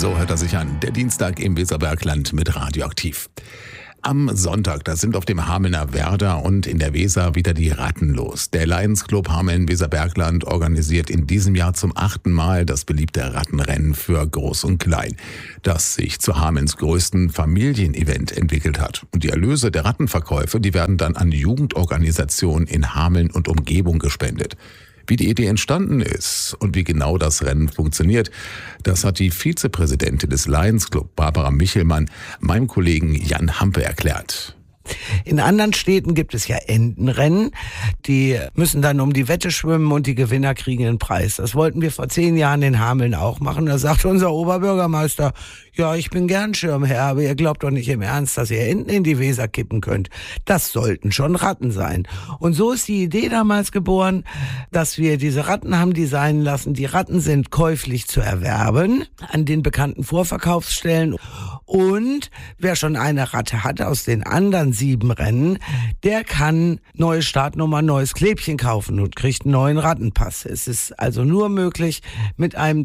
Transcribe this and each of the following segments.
So hört er sich an. Der Dienstag im Weserbergland mit Radioaktiv. Am Sonntag, da sind auf dem Hamelner Werder und in der Weser wieder die Ratten los. Der Lions Club Hameln-Weserbergland organisiert in diesem Jahr zum 8. Mal das beliebte Rattenrennen für Groß und Klein, das sich zu Hamelns größten Familienevent entwickelt hat. Und die Erlöse der Rattenverkäufe, die werden dann an Jugendorganisationen in Hameln und Umgebung gespendet. Wie die Idee entstanden ist und wie genau das Rennen funktioniert, das hat die Vizepräsidentin des Lions Club, Barbara Michelmann, meinem Kollegen Jan Hampe erklärt. In anderen Städten gibt es ja Entenrennen, die müssen dann um die Wette schwimmen und die Gewinner kriegen einen Preis. Das wollten wir vor 10 Jahren in Hameln auch machen. Da sagte unser Oberbürgermeister, ja, ich bin gern Schirmherr, aber ihr glaubt doch nicht im Ernst, dass ihr Enten in die Weser kippen könnt. Das sollten schon Ratten sein. Und so ist die Idee damals geboren, dass wir diese Ratten haben designen lassen. Die Ratten sind käuflich zu erwerben an den bekannten Vorverkaufsstellen. Und wer schon eine Ratte hat aus den anderen 7 Rennen, der kann neue Startnummer, neues Klebchen kaufen und kriegt einen neuen Rattenpass. Es ist also nur möglich, mit einem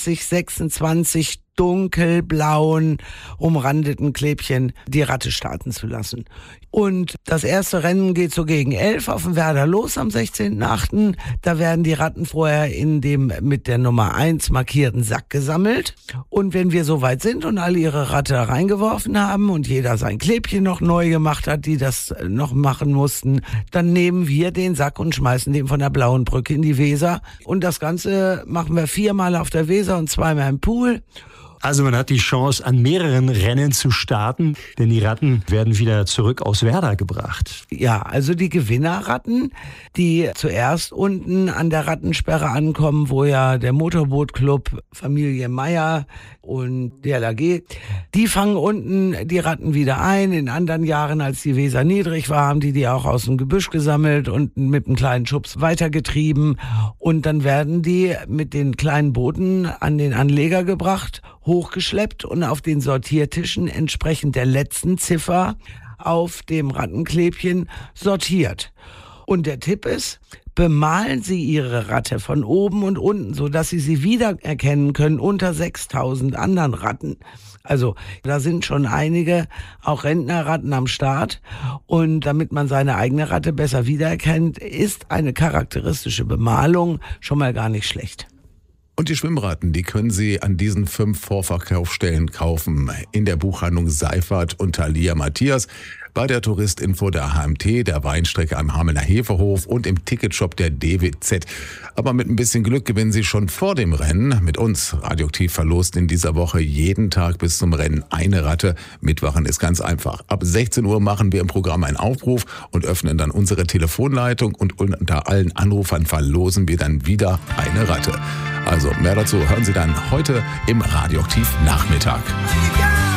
2026 dunkelblauen, umrandeten Klebchen die Ratte starten zu lassen. Und das erste Rennen geht so gegen 11 auf dem Werder los am 16.8. Da werden die Ratten vorher in dem mit der Nummer 1 markierten Sack gesammelt. Und wenn wir soweit sind und alle ihre Ratte reingeworfen haben und jeder sein Klebchen noch neu gemacht hat, die das noch machen mussten, dann nehmen wir den Sack und schmeißen den von der Blauen Brücke in die Weser. Und das Ganze machen wir 4-mal auf der Weser und 2-mal im Pool. Also man hat die Chance, an mehreren Rennen zu starten, denn die Ratten werden wieder zurück aus Werder gebracht. Ja, also die Gewinnerratten, die zuerst unten an der Rattensperre ankommen, wo ja der Motorbootclub Familie Meier und der LAG, die fangen unten die Ratten wieder ein. In anderen Jahren, als die Weser niedrig war, haben die auch aus dem Gebüsch gesammelt und mit einem kleinen Schubs weitergetrieben. Und dann werden die mit den kleinen Booten an den Anleger gebracht, hochgeschleppt und auf den Sortiertischen entsprechend der letzten Ziffer auf dem Rattenklebchen sortiert. Und der Tipp ist, bemalen Sie Ihre Ratte von oben und unten, sodass Sie sie wiedererkennen können unter 6.000 anderen Ratten. Also da sind schon einige, auch Rentnerratten am Start. Und damit man seine eigene Ratte besser wiedererkennt, ist eine charakteristische Bemalung schon mal gar nicht schlecht. Und die Schwimmratten, die können Sie an diesen 5 Vorverkaufsstellen kaufen. In der Buchhandlung Seifert und Thalia Matthias, bei der Touristinfo der HMT, der Weinstrecke am Hamelner Hefehof und im Ticketshop der DWZ. Aber mit ein bisschen Glück gewinnen Sie schon vor dem Rennen. Mit uns, Radioaktiv, verlost in dieser Woche jeden Tag bis zum Rennen eine Ratte. Mitmachen ist ganz einfach. Ab 16 Uhr machen wir im Programm einen Aufruf und öffnen dann unsere Telefonleitung und unter allen Anrufern verlosen wir dann wieder eine Ratte. Also mehr dazu hören Sie dann heute im Radioaktiv Nachmittag.